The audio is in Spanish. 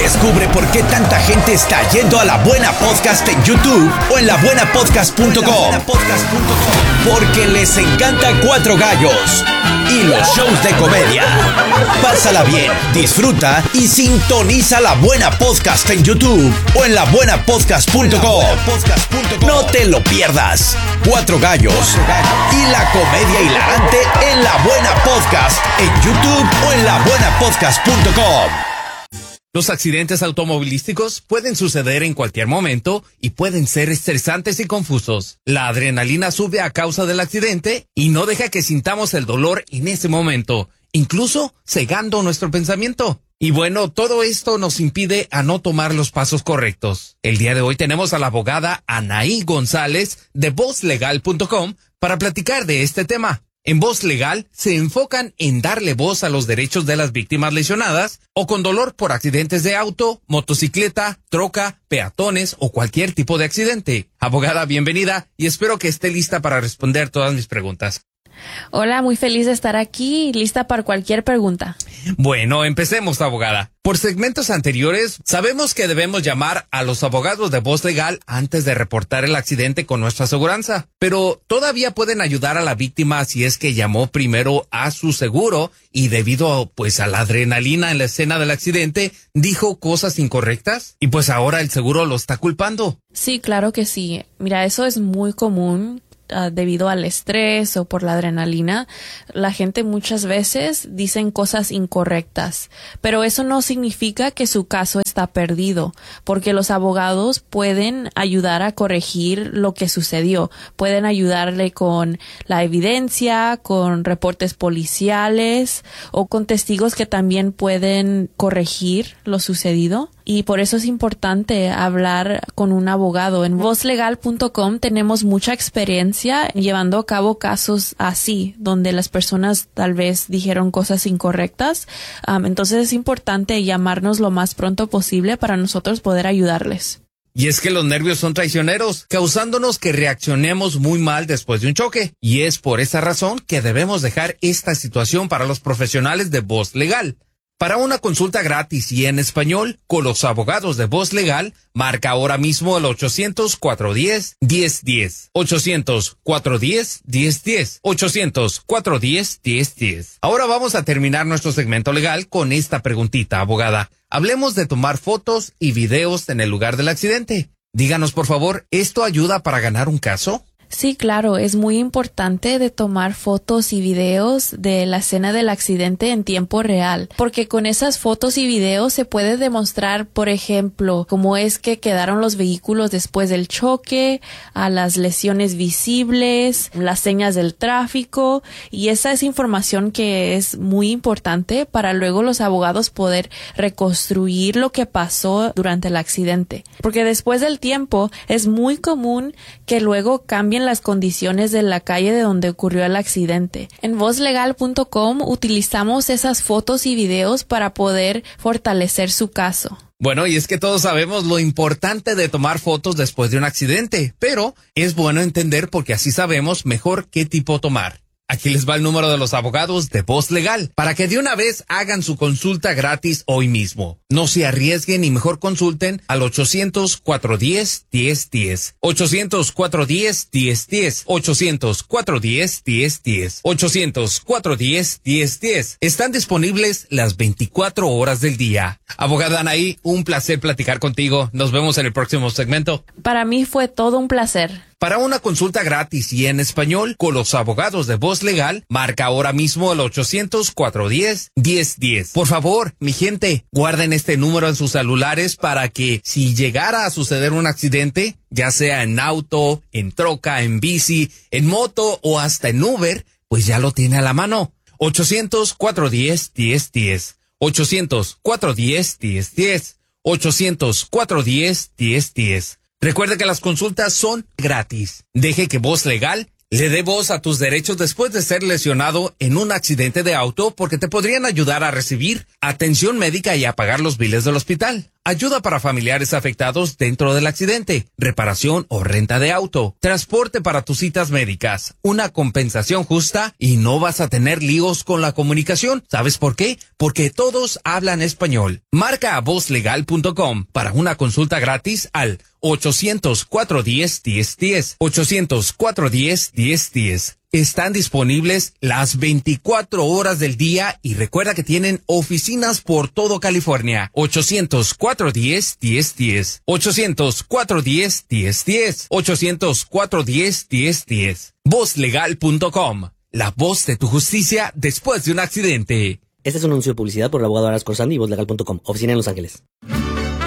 Descubre por qué tanta gente está yendo a La Buena Podcast en YouTube o en labuenapodcast.com. Porque les encanta Cuatro Gallos y los shows de comedia. Pásala bien, disfruta y sintoniza La Buena Podcast en YouTube o en labuenapodcast.com. No te lo pierdas. Cuatro Gallos y la comedia hilarante en La Buena Podcast en YouTube o en labuenapodcast.com. Los accidentes automovilísticos pueden suceder en cualquier momento y pueden ser estresantes y confusos. La adrenalina sube a causa del accidente y no deja que sintamos el dolor en ese momento, incluso cegando nuestro pensamiento. Y bueno, todo esto nos impide a no tomar los pasos correctos. El día de hoy tenemos a la abogada Anaí González de VozLegal.com para platicar de este tema. En Voz Legal se enfocan en darle voz a los derechos de las víctimas lesionadas o con dolor por accidentes de auto, motocicleta, troca, peatones o cualquier tipo de accidente. Abogada, bienvenida y espero que esté lista para responder todas mis preguntas. Hola, muy feliz de estar aquí y lista para cualquier pregunta. Bueno, empecemos, abogada. Por segmentos anteriores, sabemos que debemos llamar a los abogados de Voz Legal antes de reportar el accidente con nuestra aseguranza, pero todavía pueden ayudar a la víctima si es que llamó primero a su seguro y debido a la adrenalina en la escena del accidente dijo cosas incorrectas y pues ahora el seguro lo está culpando. Sí, claro que sí. Mira, eso es muy común. Debido al estrés o por la adrenalina, la gente muchas veces dicen cosas incorrectas, pero eso no significa que su caso está perdido, porque los abogados pueden ayudar a corregir lo que sucedió, pueden ayudarle con la evidencia, con reportes policiales o con testigos que también pueden corregir lo sucedido. Y por eso es importante hablar con un abogado. En VozLegal.com tenemos mucha experiencia llevando a cabo casos así, donde las personas tal vez dijeron cosas incorrectas. Entonces es importante llamarnos lo más pronto posible para nosotros poder ayudarles. Y es que los nervios son traicioneros, causándonos que reaccionemos muy mal después de un choque. Y es por esa razón que debemos dejar esta situación para los profesionales de Voz Legal. Para una consulta gratis y en español con los abogados de Voz Legal, marca ahora mismo el 800-410-1010. 800-410-1010. 800-410-1010. Ahora vamos a terminar nuestro segmento legal con esta preguntita, abogada. Hablemos de tomar fotos y videos en el lugar del accidente. Díganos, por favor, ¿esto ayuda para ganar un caso? Sí, claro, es muy importante de tomar fotos y videos de la escena del accidente en tiempo real, porque con esas fotos y videos se puede demostrar, por ejemplo, cómo es que quedaron los vehículos después del choque, a las lesiones visibles, las señas del tráfico, y esa es información que es muy importante para luego los abogados poder reconstruir lo que pasó durante el accidente, porque después del tiempo es muy común que luego cambien las condiciones de la calle de donde ocurrió el accidente. En VozLegal.com utilizamos esas fotos y videos para poder fortalecer su caso. Bueno, y es que todos sabemos lo importante de tomar fotos después de un accidente, pero es bueno entender porque así sabemos mejor qué tipo tomar. Aquí les va el número de los abogados de Voz Legal para que de una vez hagan su consulta gratis hoy mismo. No se arriesguen y mejor consulten al 800-410-1010. 800-410-1010. 800-410-1010. 800-410-1010. Están disponibles las 24 horas del día. Abogada Anaí, un placer platicar contigo. Nos vemos en el próximo segmento. Para mí fue todo un placer. Para una consulta gratis y en español con los abogados de Voz Legal, marca ahora mismo el 800-410-1010. Por favor, mi gente, guarden este número en sus celulares para que si llegara a suceder un accidente, ya sea en auto, en troca, en bici, en moto o hasta en Uber, pues ya lo tiene a la mano. 800-410-1010. 800-410-1010. 800-410-1010. Recuerde que las consultas son gratis. Deje que Voz Legal le dé voz a tus derechos después de ser lesionado en un accidente de auto porque te podrían ayudar a recibir atención médica y a pagar los biles del hospital. ayuda para familiares afectados dentro del accidente, reparación o renta de auto, transporte para tus citas médicas, una compensación justa y no vas a tener líos con la comunicación. ¿Sabes por qué? Porque todos hablan español. Marca a vozlegal.com para una consulta gratis al 800-410-1010. 800-410-1010. Están disponibles las 24 horas del día y recuerda que tienen oficinas por todo California. 800-410-1010. 800-410-1010. 800-410-1010. Vozlegal.com. La voz de tu justicia después de un accidente. Este es un anuncio de publicidad por el abogado Aras Corsandi y Vozlegal.com. Oficina en Los Ángeles.